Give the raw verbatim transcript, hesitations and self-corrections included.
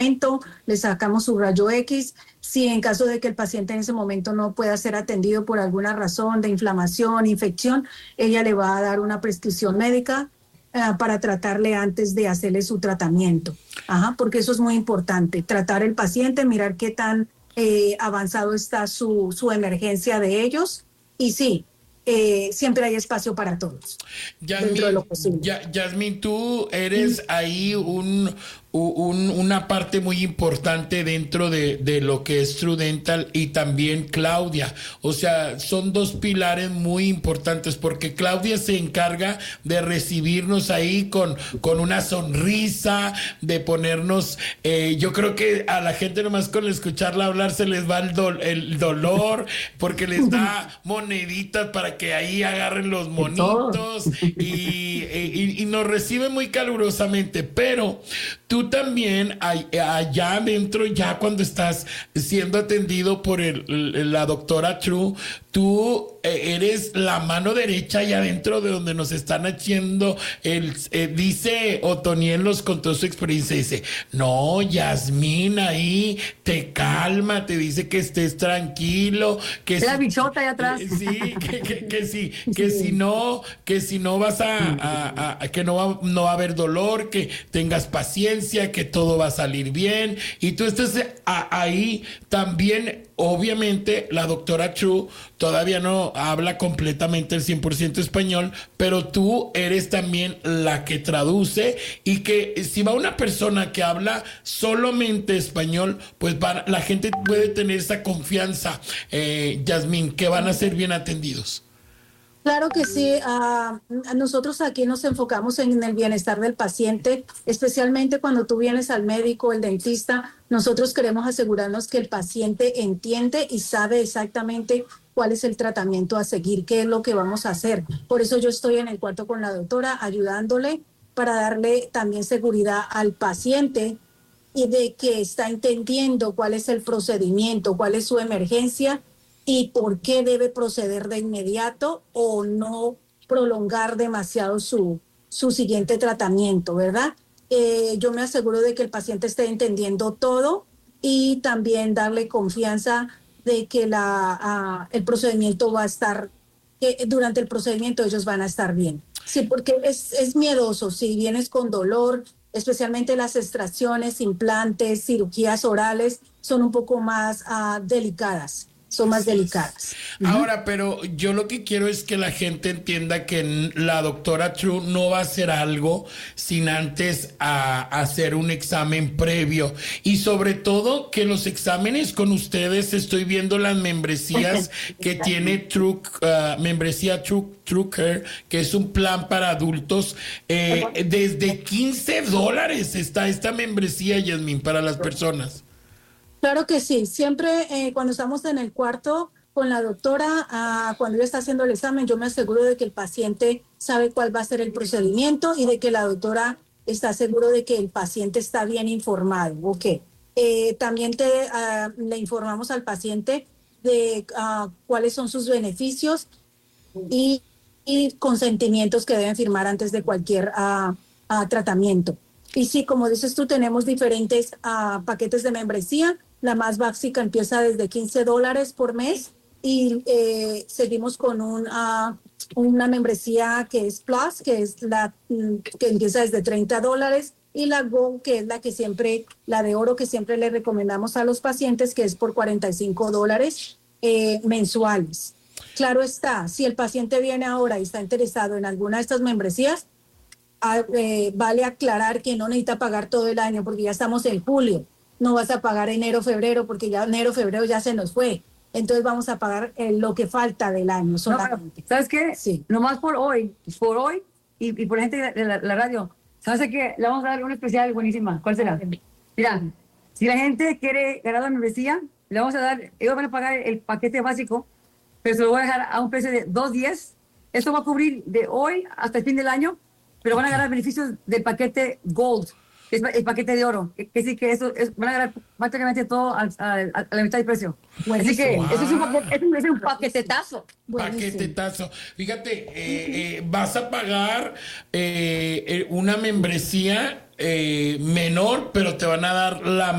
medicamento, le sacamos su rayo X. Si en caso de que el paciente en ese momento no pueda ser atendido por alguna razón de inflamación, infección, ella le va a dar una prescripción médica uh, para tratarle antes de hacerle su tratamiento. Ajá, porque eso es muy importante, tratar el paciente, mirar qué tan eh, avanzado está su, su emergencia de ellos. Y sí, eh, siempre hay espacio para todos, Yasmín, dentro de lo posible. Ya, Yasmín, tú eres ahí un, un, una parte muy importante dentro de, de lo que es True Dental, y también Claudia. O sea, son dos pilares muy importantes, porque Claudia se encarga de recibirnos ahí con, con una sonrisa, de ponernos, eh, yo creo que a la gente nomás con escucharla hablar se les va el, do, el dolor, porque les da moneditas para que ahí agarren los monitos y, y, y nos recibe muy calurosamente. Pero tú también allá adentro, ya cuando estás siendo atendido por el, la doctora True, tú eres la mano derecha allá adentro de donde nos están haciendo el, eh, dice Otoniel, nos contó su experiencia, dice, no, Yasmín, ahí te calma, te dice que estés tranquilo, que la si, bichota allá atrás. Eh, sí, que, que, que si, que si no, que si no vas a, a, a que no va, no va a haber dolor, que tengas paciencia, que todo va a salir bien, y tú estás a, ahí también. Obviamente la doctora True todavía no habla completamente el cien por ciento español, pero tú eres también la que traduce, y que si va una persona que habla solamente español, pues va, la gente puede tener esa confianza, eh, Yasmín, que van a ser bien atendidos. Claro que sí, uh, nosotros aquí nos enfocamos en el bienestar del paciente, especialmente cuando tú vienes al médico, el dentista. Nosotros queremos asegurarnos que el paciente entiende y sabe exactamente cuál es el tratamiento a seguir, qué es lo que vamos a hacer. Por eso yo estoy en el cuarto con la doctora ayudándole, para darle también seguridad al paciente y de que está entendiendo cuál es el procedimiento, cuál es su emergencia y por qué debe proceder de inmediato o no prolongar demasiado su, su siguiente tratamiento, ¿verdad? Eh, yo me aseguro de que el paciente esté entendiendo todo, y también darle confianza de que la, uh, el procedimiento va a estar, que durante el procedimiento ellos van a estar bien. Sí, porque es, es miedoso si vienes con dolor, especialmente las extracciones, implantes, cirugías orales, son un poco más uh, delicadas. Son más delicadas. Ahora, pero yo lo que quiero es que la gente entienda que la doctora True no va a hacer algo sin antes a, a hacer un examen previo, y sobre todo que los exámenes con ustedes, estoy viendo las membresías que tiene True, uh, membresía True, True Care, que es un plan para adultos, eh, desde quince dólares está esta membresía, Yasmín, para las personas. Claro que sí, siempre eh, cuando estamos en el cuarto con la doctora, uh, cuando ella está haciendo el examen, yo me aseguro de que el paciente sabe cuál va a ser el procedimiento y de que la doctora está seguro de que el paciente está bien informado. Okay. Eh, también te, uh, le informamos al paciente de uh, cuáles son sus beneficios y, y consentimientos que deben firmar antes de cualquier uh, uh, tratamiento. Y sí, como dices tú, tenemos diferentes uh, paquetes de membresía. La más básica empieza desde quince dólares por mes, y eh, seguimos con un, uh, una membresía que es Plus, que es la que empieza desde treinta dólares, y la Gold, que es la que siempre, la de oro, que siempre le recomendamos a los pacientes, que es por cuarenta y cinco dólares eh, mensuales. Claro está, si el paciente viene ahora y está interesado en alguna de estas membresías, a, eh, vale aclarar que no necesita pagar todo el año, porque ya estamos en julio. No vas a pagar enero, febrero, porque ya enero, febrero ya se nos fue. Entonces vamos a pagar eh, lo que falta del año solamente. No, ¿sabes qué? Sí. Nomás por hoy, por hoy, y, y por la gente de la, la radio, ¿sabes qué? Le vamos a dar una especial buenísima. ¿Cuál será? Mira, si la gente quiere ganar la membresía, le vamos a dar, ellos van a pagar el paquete básico, pero se lo voy a dejar a un precio de dos diez. Esto va a cubrir de hoy hasta el fin del año, pero van a ganar beneficios del paquete Gold, que es el paquete de oro, que, que sí que eso es, van a ganar prácticamente todo a, a, a la mitad del precio. Buenísimo. Así que wow. Eso es un, paquete, es un, es un paquetetazo. Paquetetazo. Fíjate, eh, eh, vas a pagar eh, una membresía eh, menor, pero te van a dar la